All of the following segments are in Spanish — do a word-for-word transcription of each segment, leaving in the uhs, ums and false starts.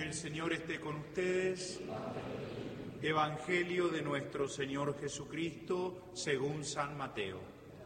El Señor esté con ustedes. Evangelio de nuestro Señor Jesucristo según San Mateo.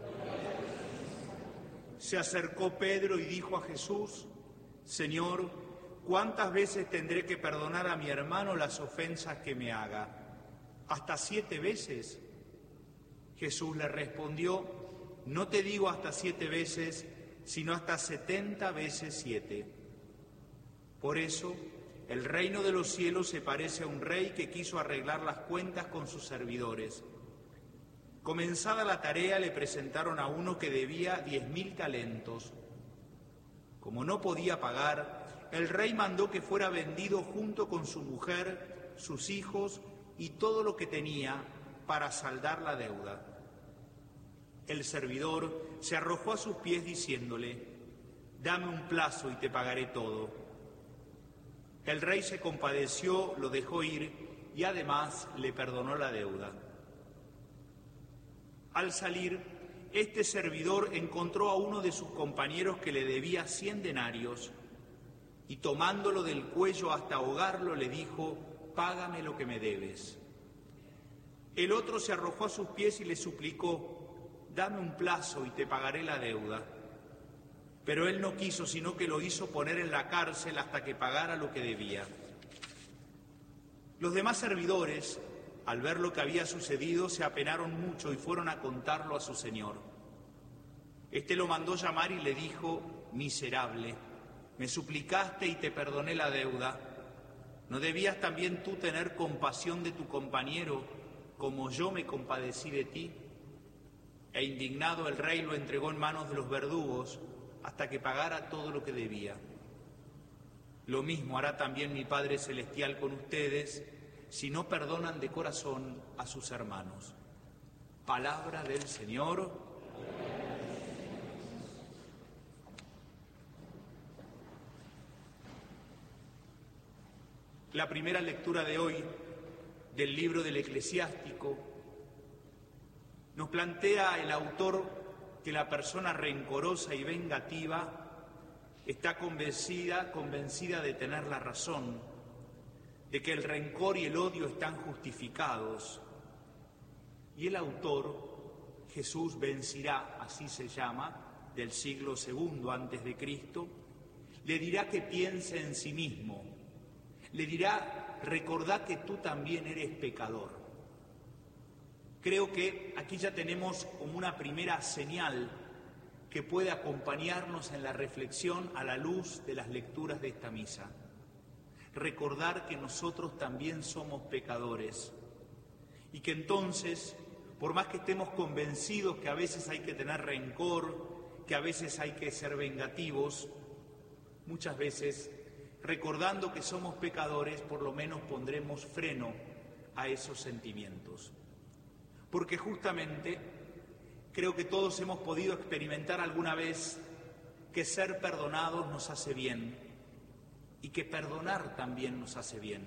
Se acercó Pedro y dijo a Jesús: Señor, ¿cuántas veces tendré que perdonar a mi hermano las ofensas que me haga? ¿Hasta siete veces? Jesús le respondió: no te digo hasta siete veces, sino hasta setenta veces siete. Por eso, el reino de los cielos se parece a un rey que quiso arreglar las cuentas con sus servidores. Comenzada la tarea, le presentaron a uno que debía diez mil talentos. Como no podía pagar, el rey mandó que fuera vendido junto con su mujer, sus hijos y todo lo que tenía para saldar la deuda. El servidor se arrojó a sus pies diciéndole: dame un plazo y te pagaré todo. El rey se compadeció, lo dejó ir y además le perdonó la deuda. Al salir, este servidor encontró a uno de sus compañeros que le debía cien denarios y tomándolo del cuello hasta ahogarlo le dijo: págame lo que me debes. El otro se arrojó a sus pies y le suplicó: dame un plazo y te pagaré la deuda. Pero él no quiso, sino que lo hizo poner en la cárcel hasta que pagara lo que debía. Los demás servidores, al ver lo que había sucedido, se apenaron mucho y fueron a contarlo a su señor. Este lo mandó llamar y le dijo: miserable, me suplicaste y te perdoné la deuda. ¿No debías también tú tener compasión de tu compañero, como yo me compadecí de ti? E indignado el rey lo entregó en manos de los verdugos hasta que pagara todo lo que debía. Lo mismo hará también mi Padre Celestial con ustedes si no perdonan de corazón a sus hermanos. Palabra del Señor. La primera lectura de hoy del libro del Eclesiástico nos plantea el autor que la persona rencorosa y vengativa está convencida, convencida de tener la razón, de que el rencor y el odio están justificados. Y el autor, Jesús Vencirá, así se llama, del siglo segundo antes de Cristo, le dirá que piense en sí mismo, le dirá: recordá que tú también eres pecador. Creo que aquí ya tenemos como una primera señal que puede acompañarnos en la reflexión a la luz de las lecturas de esta misa. Recordar que nosotros también somos pecadores y que entonces, por más que estemos convencidos que a veces hay que tener rencor, que a veces hay que ser vengativos, muchas veces, recordando que somos pecadores, por lo menos pondremos freno a esos sentimientos. Porque justamente creo que todos hemos podido experimentar alguna vez que ser perdonados nos hace bien y que perdonar también nos hace bien.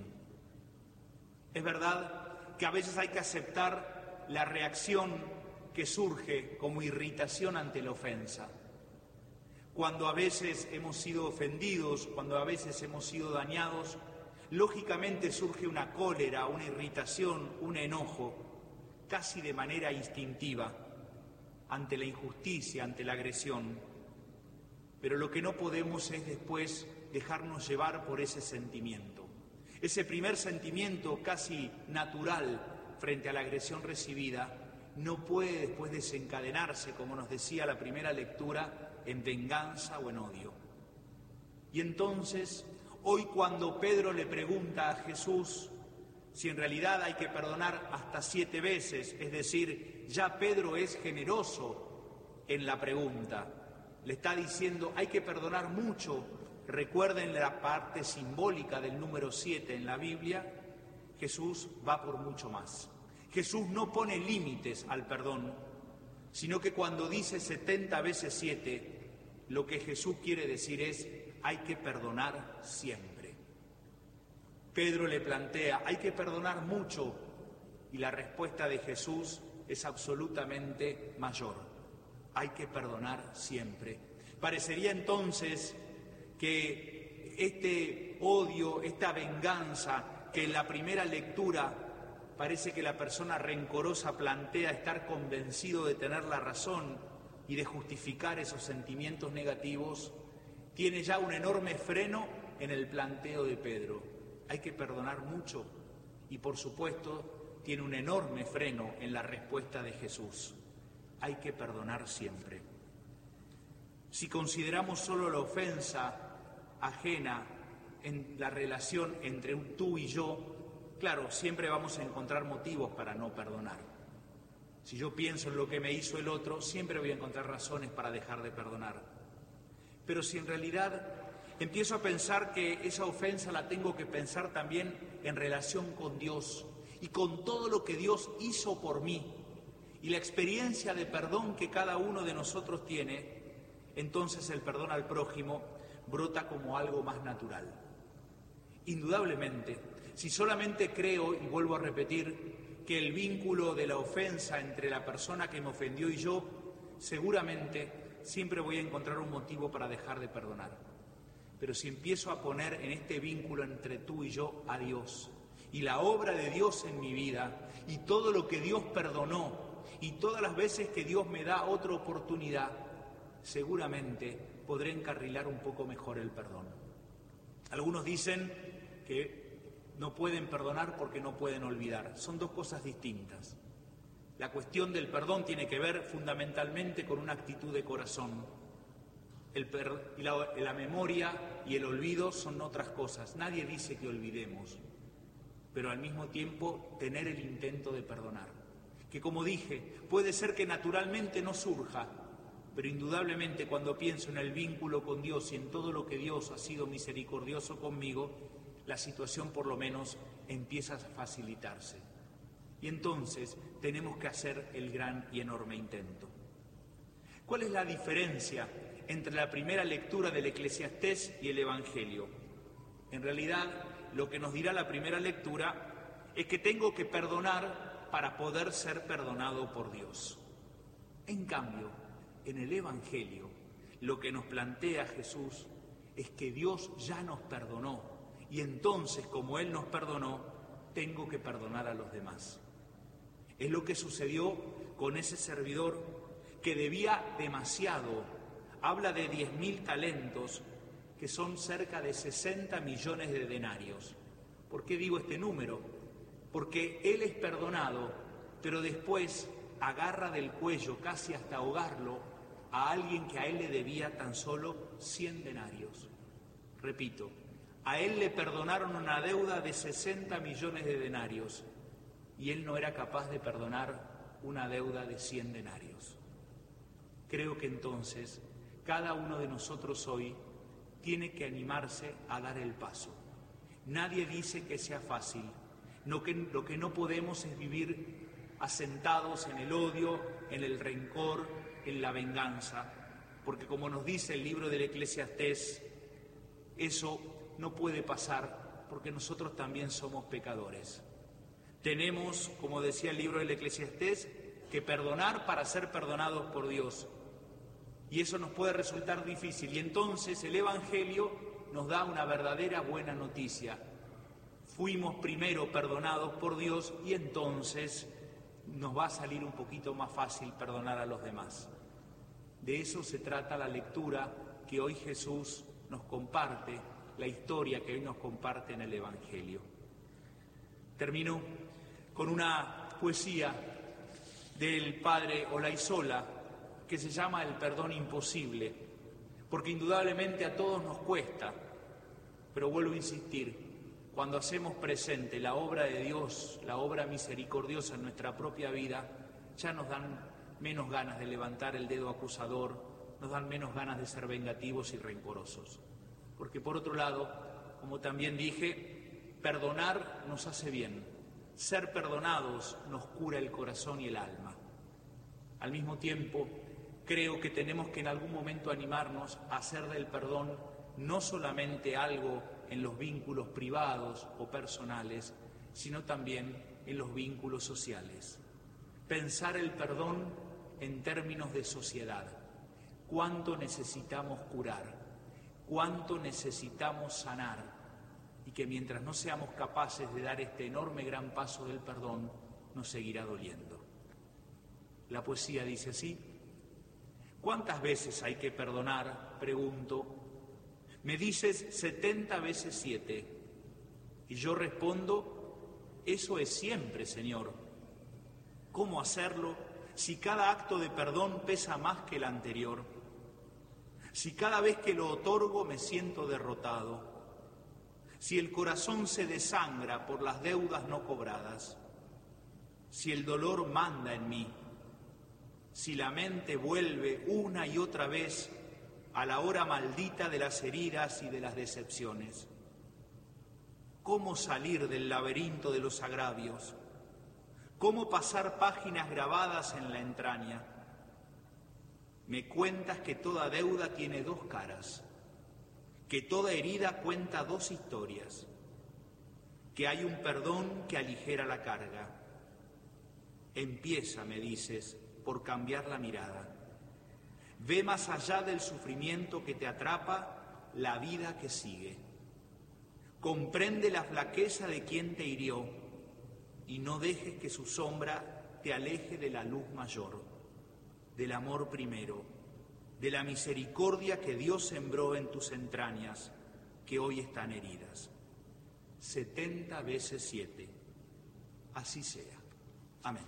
Es verdad que a veces hay que aceptar la reacción que surge como irritación ante la ofensa. Cuando a veces hemos sido ofendidos, cuando a veces hemos sido dañados, lógicamente surge una cólera, una irritación, un enojo, casi de manera instintiva, ante la injusticia, ante la agresión. Pero lo que no podemos es después dejarnos llevar por ese sentimiento. Ese primer sentimiento casi natural frente a la agresión recibida no puede después desencadenarse, como nos decía la primera lectura, en venganza o en odio. Y entonces, hoy cuando Pedro le pregunta a Jesús si en realidad hay que perdonar hasta siete veces, es decir, ya Pedro es generoso en la pregunta. Le está diciendo, hay que perdonar mucho. Recuerden la parte simbólica del número siete en la Biblia. Jesús va por mucho más. Jesús no pone límites al perdón, sino que cuando dice setenta veces siete, lo que Jesús quiere decir es, hay que perdonar siempre. Pedro le plantea, hay que perdonar mucho, y la respuesta de Jesús es absolutamente mayor. Hay que perdonar siempre. Parecería entonces que este odio, esta venganza que en la primera lectura parece que la persona rencorosa plantea estar convencido de tener la razón y de justificar esos sentimientos negativos, tiene ya un enorme freno en el planteo de Pedro. Hay que perdonar mucho y, por supuesto, tiene un enorme freno en la respuesta de Jesús. Hay que perdonar siempre. Si consideramos solo la ofensa ajena en la relación entre un tú y yo, claro, siempre vamos a encontrar motivos para no perdonar. Si yo pienso en lo que me hizo el otro, siempre voy a encontrar razones para dejar de perdonar. Pero si en realidad empiezo a pensar que esa ofensa la tengo que pensar también en relación con Dios y con todo lo que Dios hizo por mí y la experiencia de perdón que cada uno de nosotros tiene, entonces el perdón al prójimo brota como algo más natural. Indudablemente, si solamente creo, y vuelvo a repetir, que el vínculo de la ofensa entre la persona que me ofendió y yo, seguramente siempre voy a encontrar un motivo para dejar de perdonar. Pero si empiezo a poner en este vínculo entre tú y yo a Dios, y la obra de Dios en mi vida, y todo lo que Dios perdonó, y todas las veces que Dios me da otra oportunidad, seguramente podré encarrilar un poco mejor el perdón. Algunos dicen que no pueden perdonar porque no pueden olvidar. Son dos cosas distintas. La cuestión del perdón tiene que ver fundamentalmente con una actitud de corazón. El per- la, la memoria y el olvido son otras cosas. Nadie dice que olvidemos, pero al mismo tiempo tener el intento de perdonar. Que, como dije, puede ser que naturalmente no surja, pero indudablemente cuando pienso en el vínculo con Dios y en todo lo que Dios ha sido misericordioso conmigo, la situación por lo menos empieza a facilitarse. Y entonces tenemos que hacer el gran y enorme intento. ¿Cuál es la diferencia entre la primera lectura del Eclesiastés y el Evangelio? En realidad, lo que nos dirá la primera lectura es que tengo que perdonar para poder ser perdonado por Dios. En cambio, en el Evangelio, lo que nos plantea Jesús es que Dios ya nos perdonó y entonces, como Él nos perdonó, tengo que perdonar a los demás. Es lo que sucedió con ese servidor que debía demasiado. Habla de diez mil talentos, que son cerca de sesenta millones de denarios. ¿Por qué digo este número? Porque él es perdonado, pero después agarra del cuello, casi hasta ahogarlo, a alguien que a él le debía tan solo cien denarios. Repito, a él le perdonaron una deuda de sesenta millones de denarios y él no era capaz de perdonar una deuda de cien denarios. Creo que entonces cada uno de nosotros hoy tiene que animarse a dar el paso. Nadie dice que sea fácil. Lo que, lo que no podemos es vivir asentados en el odio, en el rencor, en la venganza, porque como nos dice el libro del Eclesiastés, eso no puede pasar porque nosotros también somos pecadores. Tenemos, como decía el libro del Eclesiastés, que perdonar para ser perdonados por Dios. Y eso nos puede resultar difícil. Y entonces el Evangelio nos da una verdadera buena noticia. Fuimos primero perdonados por Dios y entonces nos va a salir un poquito más fácil perdonar a los demás. De eso se trata la lectura que hoy Jesús nos comparte, la historia que hoy nos comparte en el Evangelio. Termino con una poesía del padre Olaizola que se llama El perdón imposible, porque indudablemente a todos nos cuesta, pero vuelvo a insistir, cuando hacemos presente la obra de Dios, la obra misericordiosa en nuestra propia vida, ya nos dan menos ganas de levantar el dedo acusador, nos dan menos ganas de ser vengativos y rencorosos. Porque por otro lado, como también dije, perdonar nos hace bien, ser perdonados nos cura el corazón y el alma. Al mismo tiempo, creo que tenemos que en algún momento animarnos a hacer del perdón no solamente algo en los vínculos privados o personales, sino también en los vínculos sociales. Pensar el perdón en términos de sociedad. ¿Cuánto necesitamos curar? ¿Cuánto necesitamos sanar? y que mientras no seamos capaces de dar este enorme gran paso del perdón, nos seguirá doliendo. La poesía dice así: ¿cuántas veces hay que perdonar? Pregunto. Me dices setenta veces siete. Y yo respondo: eso es siempre, Señor. ¿Cómo hacerlo si cada acto de perdón pesa más que el anterior? Si cada vez que lo otorgo me siento derrotado. Si el corazón se desangra por las deudas no cobradas. Si el dolor manda en mí. Si la mente vuelve una y otra vez a la hora maldita de las heridas y de las decepciones. ¿Cómo salir del laberinto de los agravios? ¿Cómo pasar páginas grabadas en la entraña? Me cuentas que toda deuda tiene dos caras, que toda herida cuenta dos historias, que hay un perdón que aligera la carga. Empieza, me dices, por cambiar la mirada. Ve más allá del sufrimiento que te atrapa la vida que sigue. Comprende la flaqueza de quien te hirió y no dejes que su sombra te aleje de la luz mayor, del amor primero, de la misericordia que Dios sembró en tus entrañas, que hoy están heridas. Setenta veces siete. Así sea. Amén.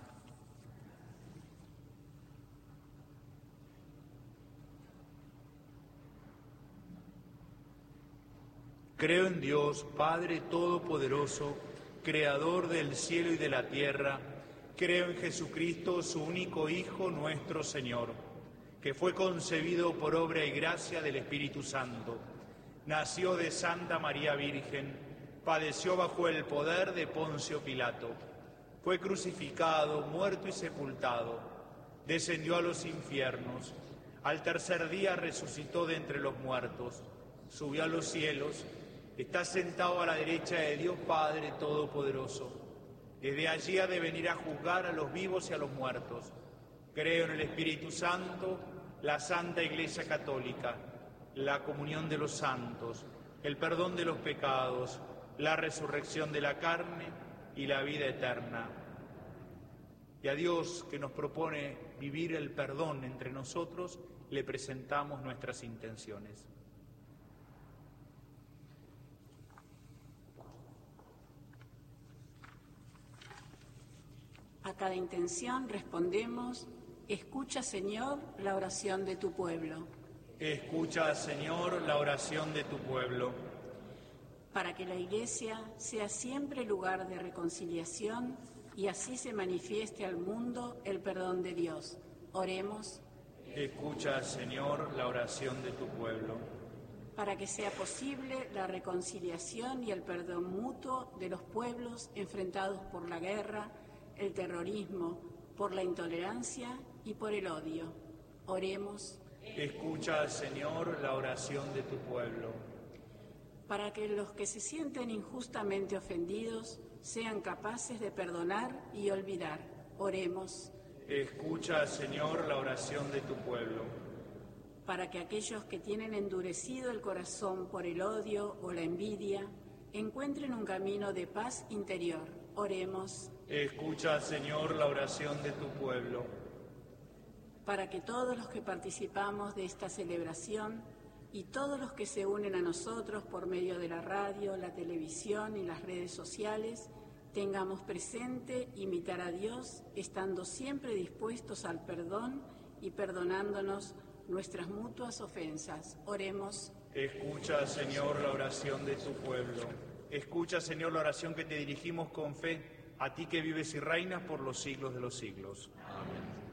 Creo en Dios, Padre Todopoderoso, Creador del cielo y de la tierra. Creo en Jesucristo, su único Hijo, nuestro Señor, que fue concebido por obra y gracia del Espíritu Santo. Nació de Santa María Virgen, padeció bajo el poder de Poncio Pilato, fue crucificado, muerto y sepultado, descendió a los infiernos, al tercer día resucitó de entre los muertos, subió a los cielos, está sentado a la derecha de Dios Padre Todopoderoso. Desde allí ha de venir a juzgar a los vivos y a los muertos. Creo en el Espíritu Santo, la Santa Iglesia Católica, la comunión de los santos, el perdón de los pecados, la resurrección de la carne y la vida eterna. Y a Dios, que nos propone vivir el perdón entre nosotros, le presentamos nuestras intenciones. A cada intención respondemos: escucha, Señor, la oración de tu pueblo. Escucha, Señor, la oración de tu pueblo. Para que la Iglesia sea siempre lugar de reconciliación y así se manifieste al mundo el perdón de Dios. Oremos. Escucha, Señor, la oración de tu pueblo. Para que sea posible la reconciliación y el perdón mutuo de los pueblos enfrentados por la guerra, el terrorismo, por la intolerancia y por el odio. Oremos. Escucha, Señor, la oración de tu pueblo. Para que los que se sienten injustamente ofendidos sean capaces de perdonar y olvidar. Oremos. Escucha, Señor, la oración de tu pueblo. Para que aquellos que tienen endurecido el corazón por el odio o la envidia encuentren un camino de paz interior. Oremos. Escucha, Señor, la oración de tu pueblo. Para que todos los que participamos de esta celebración y todos los que se unen a nosotros por medio de la radio, la televisión y las redes sociales, tengamos presente imitar a Dios, estando siempre dispuestos al perdón y perdonándonos nuestras mutuas ofensas. Oremos. Escucha, Señor, la oración de tu pueblo. Escucha, Señor, la oración que te dirigimos con fe, a ti que vives y reinas por los siglos de los siglos. Amén.